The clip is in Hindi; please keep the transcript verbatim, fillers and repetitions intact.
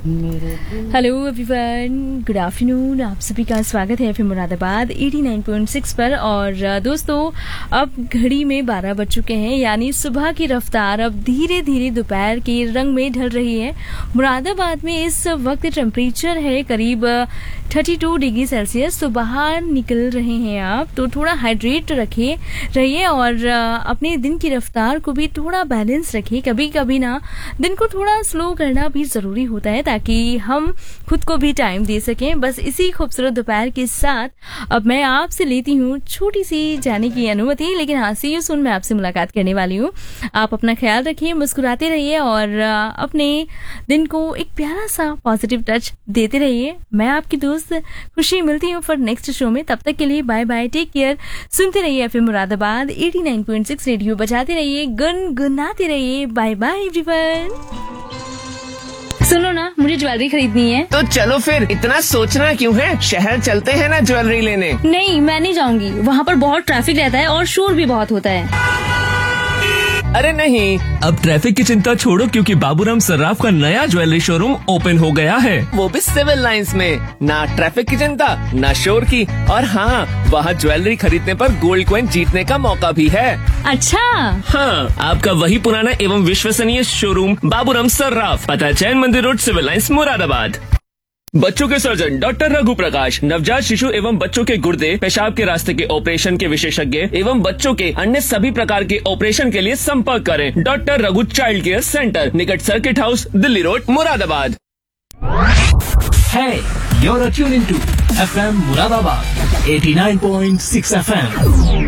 Hello everyone, good afternoon. आप सभी का स्वागत है FM Moradabad eighty nine point six पर। और दोस्तों, अब घड़ी में बारह बज चुके हैं, यानी सुबह की रफ्तार अब धीरे धीरे दोपहर के रंग में ढल रही है। मुरादाबाद में इस वक्त टेम्परेचर है करीब थर्टी टू डिग्री सेल्सियस। तो बाहर निकल रहे हैं आप तो थोड़ा हाइड्रेट रखिए रहिए और अपने दिन की रफ्तार को भी थोड़ा बैलेंस रखिए। कभी कभी ना दिन को थोड़ा स्लो करना भी जरूरी होता है ताकि हम खुद को भी टाइम दे सकें। बस इसी खूबसूरत दोपहर के साथ अब मैं आपसे लेती हूँ छोटी सी जाने की अनुमति, लेकिन हाँ, सी यू सून मैं आपसे मुलाकात करने वाली हूँ। आप अपना ख्याल रखिए, मुस्कुराते रहिए और अपने दिन को एक प्यारा सा पॉजिटिव टच देते रहिए। मैं आपकी दोस्त खुशी मिलती हूँ फॉर नेक्स्ट शो में। तब तक के लिए बाय बाय, टेक केयर। सुनते रहिए FM Moradabad eighty nine point six, radio बजाते रहिए, गुनगुनाते रहिए। Bye bye everyone. सुनो ना, मुझे ज्वेलरी खरीदनी है। तो चलो फिर, इतना सोचना क्यों है, शहर चलते हैं ना ज्वेलरी लेने। नहीं, मैं नहीं जाऊंगी, वहाँ पर बहुत ट्रैफिक रहता है और शोर भी बहुत होता है। अरे नहीं, अब ट्रैफिक की चिंता छोड़ो, क्योंकि बाबूराम सर्राफ का नया ज्वेलरी शोरूम ओपन हो गया है। वो भी सिविल लाइंस में। ना ट्रैफिक की चिंता, ना शोर की, और हाँ, वहाँ ज्वेलरी खरीदने पर गोल्ड कॉइन जीतने का मौका भी है। अच्छा, हाँ, आपका वही पुराना एवं विश्वसनीय शोरूम बाबूराम सर्राफ, पता जैन मंदिर रोड, सिविल लाइंस, मुरादाबाद। बच्चों के सर्जन डॉक्टर रघु प्रकाश, नवजात शिशु एवं बच्चों के गुर्दे पेशाब के रास्ते के ऑपरेशन के विशेषज्ञ एवं बच्चों के अन्य सभी प्रकार के ऑपरेशन के लिए संपर्क करें। Doctor Raghu child care centre, निकट circuit house, Delhi road, Moradabad. Hey, you're tuned into F M Muradabad eighty nine point six F M.